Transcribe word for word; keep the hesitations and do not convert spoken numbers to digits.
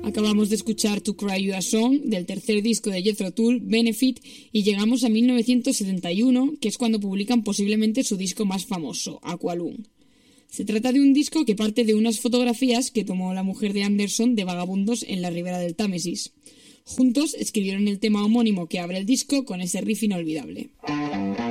Acabamos de escuchar To Cry You a Song del tercer disco de Jethro Tull, Benefit, y llegamos a mil novecientos setenta y uno, que es cuando publican posiblemente su disco más famoso, Aqualung. Se trata de un disco que parte de unas fotografías que tomó la mujer de Anderson de vagabundos en la ribera del Támesis. Juntos escribieron el tema homónimo que abre el disco con ese riff inolvidable.